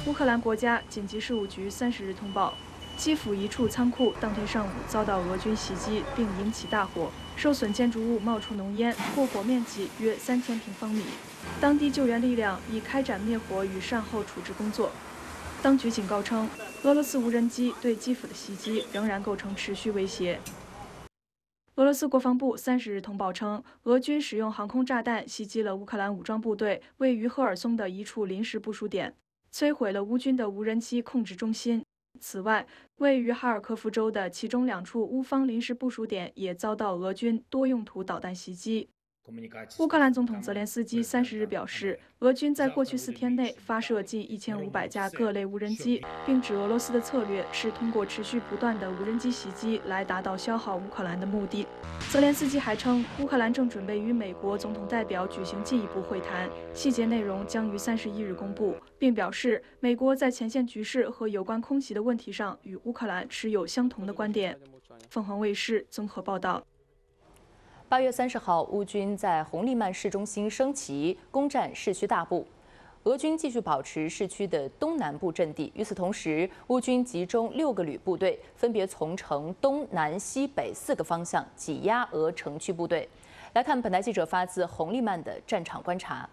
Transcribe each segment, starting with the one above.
乌克兰国家紧急事务局30日通报，基辅一处仓库当天上午遭到俄军袭击，并引起大火，受损建筑物冒出浓烟，破火面积约3000平方米。当地救援力量已开展灭火与善后处置工作。当局警告称，俄罗斯无人机对基辅的袭击仍然构成持续威胁。俄罗斯国防部30日通报称，俄军使用航空炸弹袭击了乌克兰武装部队位于赫尔松的一处临时部署点，摧毁了乌军的无人机控制中心。此外，位于哈尔科夫州的其中2处乌方临时部署点也遭到俄军多用途导弹袭击。乌克兰总统泽连斯基30日表示，俄军在过去4天内发射近1500架各类无人机，并指俄罗斯的策略是通过持续不断的无人机袭击来达到消耗乌克兰的目的。泽连斯基还称，乌克兰正准备与美国总统代表举行进一步会谈，细节内容将于31日公布，并表示美国在前线局势和有关空袭的问题上与乌克兰持有相同的观点。凤凰卫视综合报道。 8月30号，乌军在红利曼市中心升旗，攻占市区大部。俄军继续保持市区的东南部阵地。与此同时，乌军集中6个旅部队，分别从城东南西北4个方向挤压俄城区部队。来看本台记者发自红利曼的战场观察。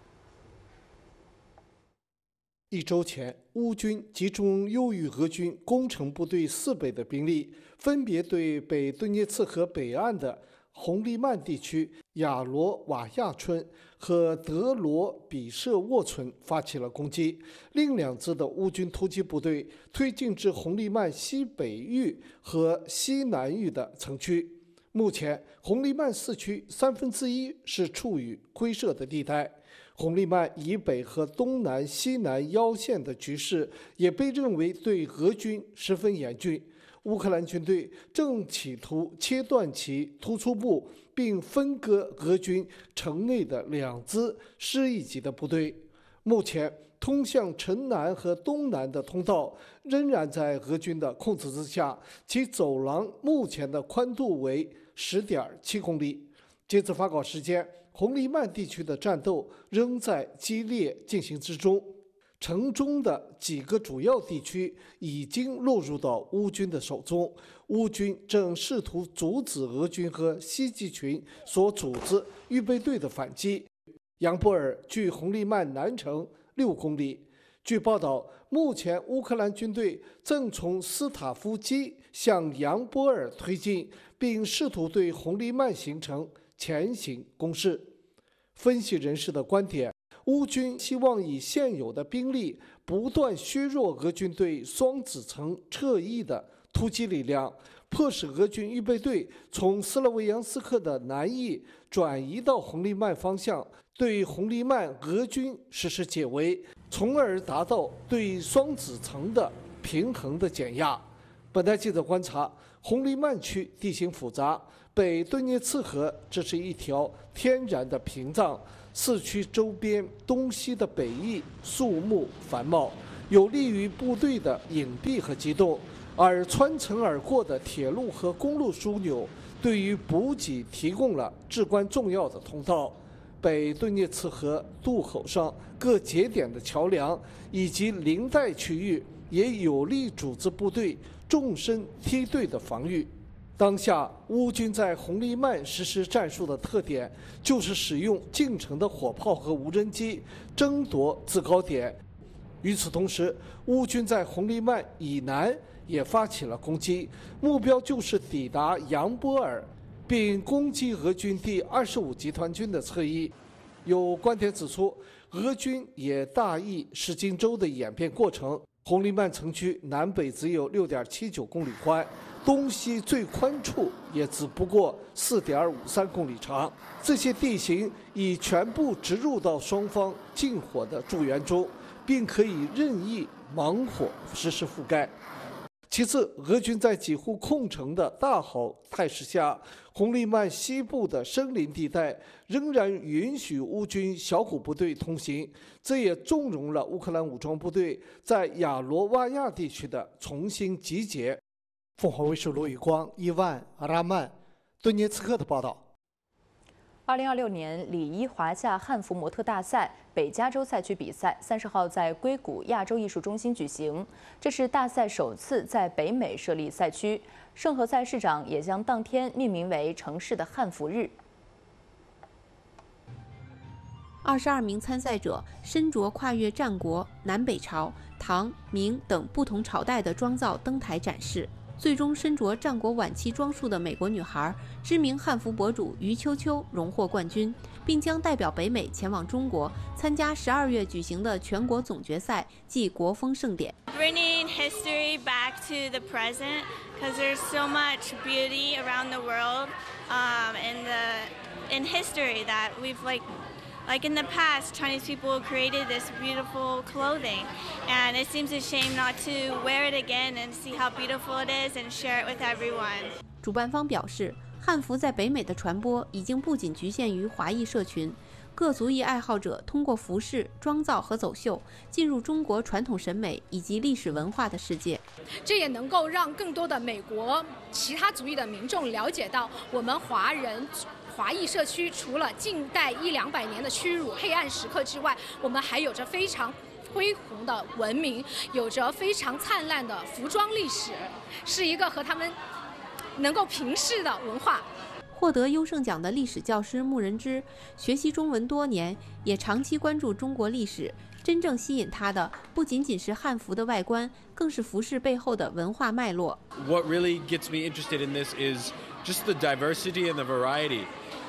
1周前，乌军集中优于俄军攻城部队4倍的兵力，分别对北顿涅茨河北岸的红利曼地区亚罗瓦亚村和德罗比舍沃村发起了攻击，另2支的乌军突击部队推进至红利曼西北域和西南域的城区。目前，红利曼市区1/3是处于灰色的地带。红利曼以北和东南、西南腰线的局势也被认为对俄军十分严峻。乌克兰军队正企图切断其突出部，并分割俄军城内的2支师一级的部队。目前，通向城南和东南的通道仍然在俄军的控制之下，其走廊目前的宽度为10.7公里。截至发稿时间，红利曼地区的战斗仍在激烈进行之中。城中的几个主要地区已经落入到乌军的手中，乌军正试图阻止俄军和西集群所组织预备队的反击。扬波尔距红利曼南城6公里。据报道，目前乌克兰军队正从斯塔夫基向扬波尔推进，并试图对红利曼形成前行攻势。分析人士的观点，乌军希望以现有的兵力不断削弱俄军对双子城侧翼的突击力量，迫使俄军预备队从斯洛维扬斯克的南翼转移到红利曼方向，对红利曼俄军实施解围，从而达到对双子城的平衡的减压。本台记者观察，红利曼区地形复杂，北顿涅茨河这是一条天然的屏障，市区周边东西的北翼树木繁茂，有利于部队的隐蔽和机动，而穿城而过的铁路和公路枢纽对于补给提供了至关重要的通道。北顿涅茨河渡口上各节点的桥梁以及临带区域也有力组织部队纵深梯队的防御。当下，乌军在红利曼实施战术的特点就是使用近程的火炮和无人机争夺制高点。与此同时，乌军在红利曼以南也发起了攻击，目标就是抵达扬波尔，并攻击俄军第25集团军的侧翼。有观点指出，俄军也大意是荆州的演变过程。红利曼城区南北只有6.79公里宽，东西最宽处也只不过4.53公里长。这些地形已全部植入到双方近火的助援中，并可以任意猛火实施覆盖。其次，俄军在几乎控城的大好态势下，红利曼西部的森林地带仍然允许乌军小股部队通行，这也纵容了乌克兰武装部队在亚罗瓦亚地区的重新集结。凤凰卫视罗宇光、伊万·阿拉曼、顿涅茨克的报道。 2026年里伊华夏汉服模特大赛北加州赛区比赛30号在硅谷亚洲艺术中心举行，这是大赛首次在北美设立赛区。圣何塞市长也将当天命名为城市的汉服日。 22名参赛者身着跨越战国、南北朝、唐、明等不同朝代的装造登台展示。最终身着战国晚期装束的美国女孩、知名汉服博主于秋秋荣获冠军，并将代表北美前往中国参加12月举行的全国总决赛暨国风盛典。 Bringing history back to the present, because there's so much beauty around the world, in history that we've Like in the past, Chinese people created this beautiful clothing, and it seems a shame not to wear it again and see how beautiful it is and share it with everyone. 主办方表示，汉服在北美的传播已经不仅局限于华裔社群，各族裔爱好者通过服饰、妆造和走秀进入中国传统审美以及历史文化的世界。 这也能够让更多的美国其他族裔的民众了解到，我们华裔社区除了近代100-200年的屈辱黑暗时刻之外，我们还有着非常恢宏的文明，有着非常灿烂的服装历史，是一个和他们能够平视的文化。 获得优胜奖的历史教师穆仁之学习中文多年，也长期关注中国历史。真正吸引他的不仅仅是汉服的外观，更是服饰背后的文化脉络。 What really gets me interested in this is just the diversity and the variety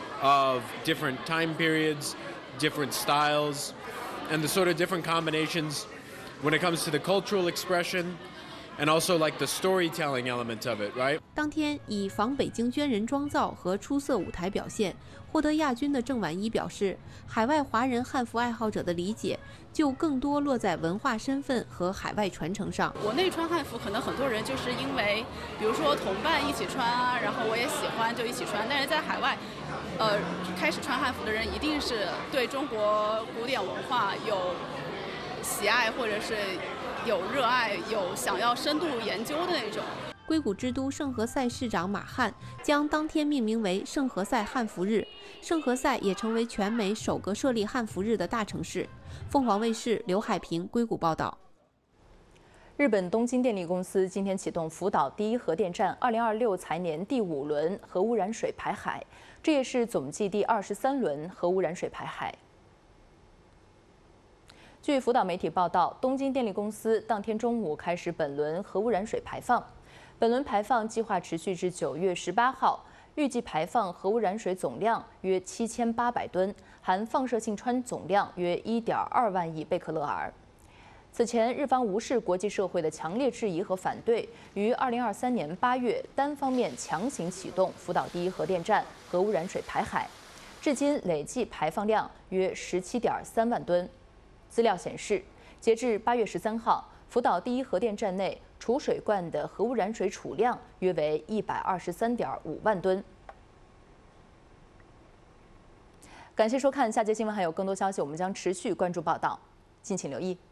of different time periods, different styles, and the sort of different combinations when it comes to the cultural expression and also like the storytelling element of it, right? 当天以仿北京捐人妆造和出色舞台表现获得亚军的郑婉一表示，海外华人汉服爱好者的理解就更多落在文化身份和海外传承上。 国内穿汉服可能很多人就是因为比如说同伴一起穿啊，然后我也喜欢就一起穿，但是在海外开始穿汉服的人一定是对中国古典文化有喜爱，或者是有热爱，有想要深度研究的那种。 硅谷之都圣何塞市长马汉将当天命名为圣何塞汉服日，圣何塞也成为全美首个设立汉服日的大城市。凤凰卫视刘海平硅谷报道。 日本东京电力公司今天启动福岛第一核电站2026财年第5轮核污染水排海，这也是总计第23轮核污染水排海。据福岛媒体报道，东京电力公司当天中午开始本轮核污染水排放。本轮排放计划持续至9月18号，预计排放核污染水总量约7800吨，含放射性氚总量约1.2万亿贝克勒尔。此前，日方无视国际社会的强烈质疑和反对，于2023年8月单方面强行启动福岛第一核电站核污染水排海，至今累计排放量约17.3万吨。资料显示，截至8月13号，福岛第一核电站内储水罐的核污染水储量约为123.5万吨。感谢收看，下节新闻还有更多消息，我们将持续关注报道，敬请留意。